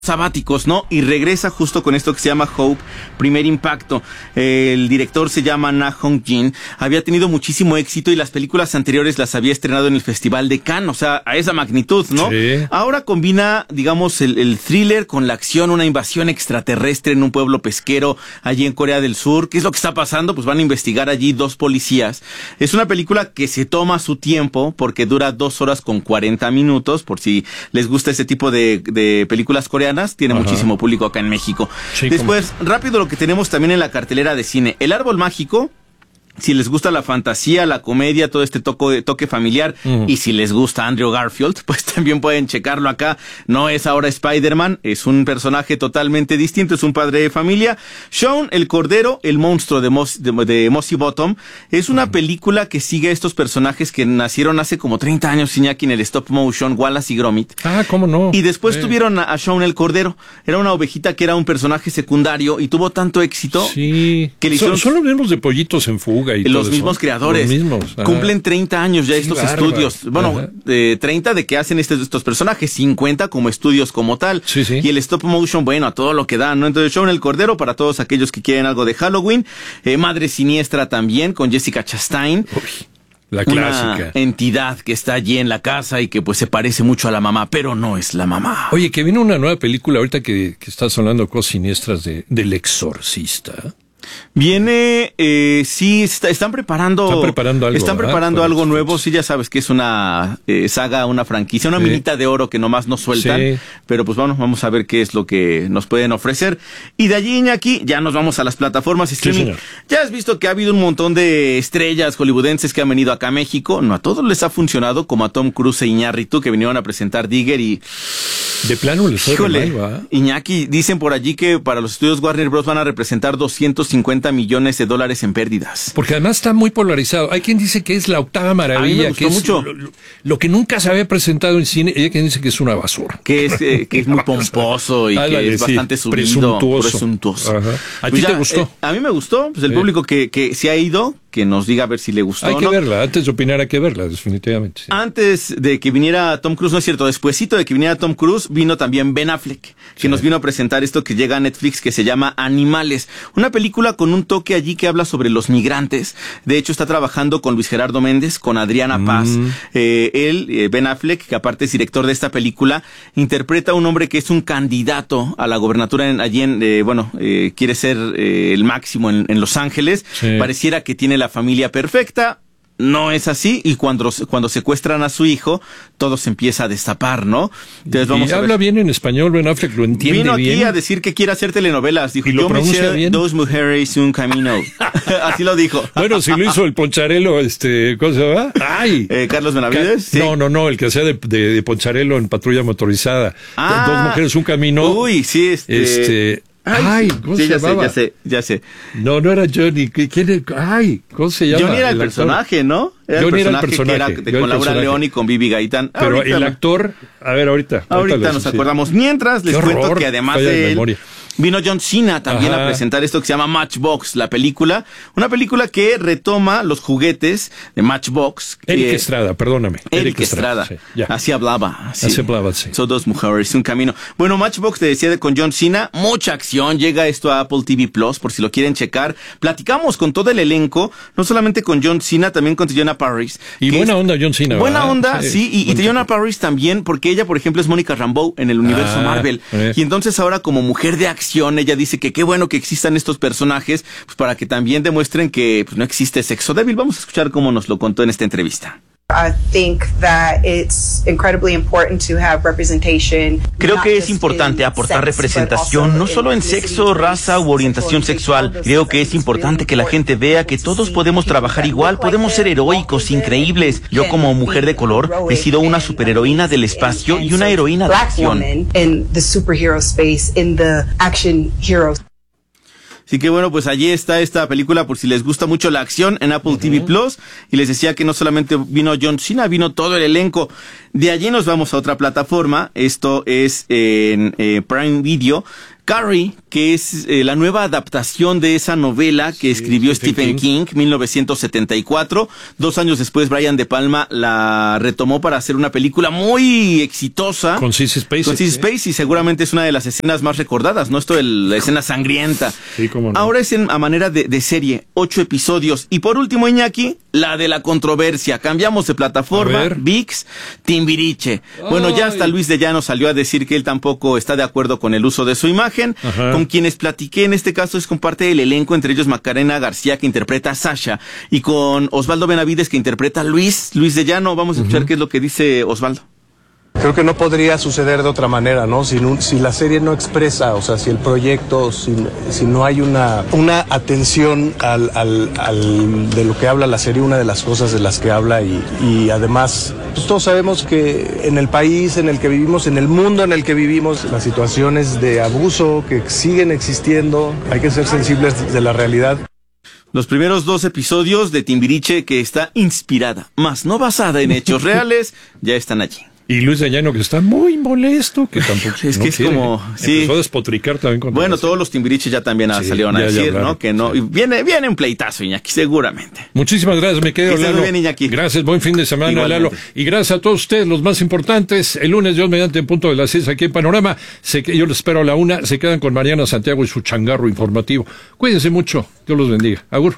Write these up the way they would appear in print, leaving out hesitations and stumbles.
sabáticos, ¿no? Y regresa justo con esto que se llama Hope, Primer Impacto. El director se llama Na Hong Jin. Había tenido muchísimo éxito y las películas anteriores las había estrenado en el Festival de Cannes, o sea, a esa magnitud, ¿no? Sí. Ahora combina, digamos, el thriller con la acción, una invasión extraterrestre en un pueblo pesquero allí en Corea del Sur. ¿Qué es lo que está pasando? Pues van a investigar allí dos policías. Es una película que se toma su tiempo porque dura 2 horas con 40 minutos, por si les gusta ese tipo de películas coreanas. Tiene muchísimo público acá en México. Sí, después, rápido lo que tenemos también en la cartelera de cine. El Árbol Mágico. Si les gusta la fantasía, la comedia, todo este toque familiar, y si les gusta Andrew Garfield, pues también pueden checarlo acá. No es ahora Spider-Man, es un personaje totalmente distinto, es un padre de familia. Shaun el Cordero, el monstruo de Mossy Bottom, es una película que sigue a estos personajes que nacieron hace como 30 años, Iñaki, en el stop motion, Wallace y Gromit. Ah, ¿cómo no? Y después tuvieron a Shaun el Cordero. Era una ovejita que era un personaje secundario y tuvo tanto éxito. Sí. Que le hicieron... Son los mismos de Pollitos en Fuga y los todo mismos eso. creadores. Los mismos. Cumplen 30 años ya estos estudios. Bueno, 30 de que hacen estos personajes, 50 como estudios como tal. Sí, sí. Y el stop motion, bueno, a todo lo que da, ¿no? Entonces, Shaun el Cordero para todos aquellos que quieren algo de Halloween. Madre Siniestra también con Jessica Chastain. Uy, la clásica. Una entidad que está allí en la casa y que pues se parece mucho a la mamá, pero no es la mamá. Oye, que viene una nueva película ahorita que está sonando cosas siniestras del Exorcista. Viene, sí, están preparando algo. Están preparando algo nuevo, sí, ya sabes que es una saga, una franquicia, una minita de oro que nomás nos sueltan, pero pues vamos a ver qué es lo que nos pueden ofrecer. Y de allí, Iñaki, ya nos vamos a las plataformas streaming. Ya has visto que ha habido un montón de estrellas hollywoodenses que han venido acá a México, no a todos les ha funcionado, como a Tom Cruise e Iñárritu, que vinieron a presentar Digger y... De plano les fue mal, ¿va? Iñaki, dicen por allí que para los estudios Warner Bros. Van a representar $250 millones en pérdidas. Porque además está muy polarizado. Hay quien dice que es la octava maravilla, a mí me gustó que es mucho. Lo que nunca se había presentado en cine, y hay quien dice que es una basura. Que es muy pomposo y que es bastante subido, presuntuoso. Ajá. ¿A ti te gustó? A mí me gustó, pues el público que se ha ido, que nos diga a ver si le gustó. Hay que verla, antes de opinar hay que verla, definitivamente. Antes de que viniera Tom Cruise, no es cierto, despuesito de que viniera Tom Cruise, vino también Ben Affleck, que nos vino a presentar esto que llega a Netflix, que se llama Animales. Una película con un toque allí que habla sobre los migrantes. De hecho, está trabajando con Luis Gerardo Méndez, con Adriana Paz. Ben Affleck, que aparte es director de esta película, interpreta a un hombre que es un candidato a la gobernatura quiere ser el máximo en Los Ángeles. Sí. Pareciera que tiene la familia perfecta. No es así, y cuando secuestran a su hijo, todo se empieza a destapar, ¿no? Entonces habla bien en español, Ben Affleck, lo entiende bien. Vino aquí a decir que quiere hacer telenovelas. Dijo, yo me sé Dos Mujeres y un Camino. Así lo dijo. Bueno, si lo hizo el Poncharelo, ¿cómo se llama? ¡Ay! ¿Carlos Benavides? Sí. No, el que hacía de Poncharelo en Patrulla Motorizada. Dos Mujeres, un Camino. Uy, sí, ¿cómo se llamaba? Ya sé. No era Johnny. ¿Cómo se llama? Johnny era el personaje, ¿no? Johnny era el personaje. Que era con Laura León y con Vivi Gaitán. Pero el actor, a ver, ahorita nos acordamos. Mientras les cuento que además de él, vino John Cena también a presentar esto que se llama Matchbox, la película. Una película que retoma los juguetes de Matchbox. Eric Estrada, perdóname. Eric Estrada. Sí, así hablaba. Así hablaba, sí. Son Dos Mujeres, un Camino. Bueno, Matchbox, te decía, con John Cena, mucha acción. Llega esto a Apple TV Plus, por si lo quieren checar. Platicamos con todo el elenco, no solamente con John Cena, también con Teyonah Parris. Y buena onda John Cena. Buena onda, sí. Y Teyonah Parris también, porque ella, por ejemplo, es Mónica Rambeau en el universo Marvel. Y entonces ahora, como mujer de acción, ella dice que qué bueno que existan estos personajes, pues para que también demuestren que pues, no existe sexo débil. Vamos a escuchar cómo nos lo contó en esta entrevista. Creo que es importante aportar representación no solo en sexo, raza u orientación sexual. Creo que es importante que la gente vea que todos podemos trabajar igual, podemos ser heroicos, increíbles. Yo como mujer de color he sido una superheroína del espacio y una heroína de acción. Así que bueno, pues allí está esta película por si les gusta mucho la acción en Apple TV Plus. Y les decía que no solamente vino John Cena, vino todo el elenco. De allí nos vamos a otra plataforma. Esto es en Prime Video. Carrie, que es la nueva adaptación de esa novela que escribió Stephen King, 1974. 2 años después, Brian De Palma la retomó para hacer una película muy exitosa. Con Sissy Spacek. Con Sissy Spacek, y seguramente es una de las escenas más recordadas, ¿no? Esto de la escena sangrienta. Sí, cómo no. Ahora es a manera de serie, 8 episodios. Y por último, Iñaki, la de la controversia. Cambiamos de plataforma, ViX, Timbiriche. Bueno, ya hasta Luis de Llano salió a decir que él tampoco está de acuerdo con el uso de su imagen. Ajá. Con quienes platiqué en este caso es con parte del elenco, entre ellos Macarena García, que interpreta a Sasha, y con Osvaldo Benavides, que interpreta a Luis de Llano. Vamos a escuchar qué es lo que dice Osvaldo. Creo que no podría suceder de otra manera, ¿no? Si la serie no expresa, o sea, si el proyecto, si no hay una atención de lo que habla la serie, una de las cosas de las que habla, y además, pues todos sabemos que en el país en el que vivimos, en el mundo en el que vivimos, las situaciones de abuso que siguen existiendo, hay que ser sensibles de la realidad. Los primeros 2 episodios de Timbiriche, que está inspirada, más no basada en hechos reales, ya están allí. Y Luis de Llano, que está muy molesto, que tampoco es que no es quiere. Como... Sí. Empezó a despotricar también. Bueno, todos los Timbiriches ya también salieron a decir, ¿no? Que no. Y viene un pleitazo, Iñaki, seguramente. Muchísimas gracias, me quedo, Lalo. Muy bien, Iñaki. Gracias, buen fin de semana, Igualmente. Lalo. Y gracias a todos ustedes, los más importantes. El lunes, Dios mediante, en punto de las 6 aquí en Panorama. Yo les espero a la 1. Se quedan con Mariana Santiago y su changarro informativo. Cuídense mucho. Dios los bendiga. Agur.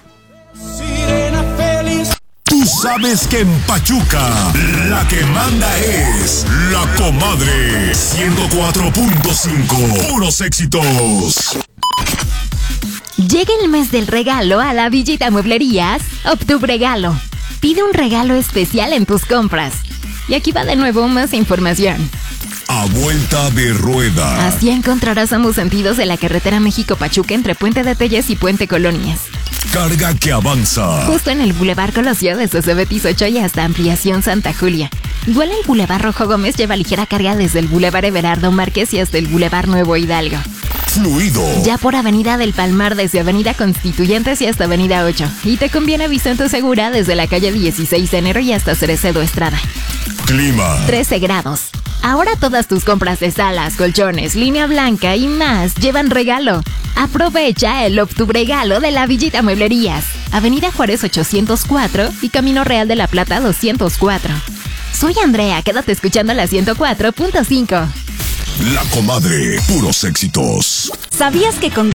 Tú sabes que en Pachuca la que manda es La Comadre 104.5. Puros éxitos. Llega el mes del regalo a la Villita Mueblerías OpTuRegalo. Pide un regalo especial en tus compras. Y aquí va de nuevo más información. A vuelta de rueda. Así encontrarás ambos sentidos de la carretera México-Pachuca entre Puente de Telles y Puente Colonias. Carga que avanza. Justo en el Boulevard Colosio desde Betis 8 y hasta Ampliación Santa Julia. Igual el Boulevard Rojo Gómez lleva ligera carga desde el Boulevard Everardo Márquez y hasta el Boulevard Nuevo Hidalgo. Fluido. Ya por Avenida del Palmar desde Avenida Constituyentes y hasta Avenida 8. Y te conviene Vicente Segura desde la calle 16 de enero y hasta Cerecedo Estrada. Clima. 13 grados. Ahora todas tus compras de salas, colchones, línea blanca y más llevan regalo. Aprovecha el OpTuRegalo de la Villita Mueblerías. Avenida Juárez 804 y Camino Real de la Plata 204. Soy Andrea, quédate escuchando la 104.5. La Comadre, puros éxitos. ¿Sabías que con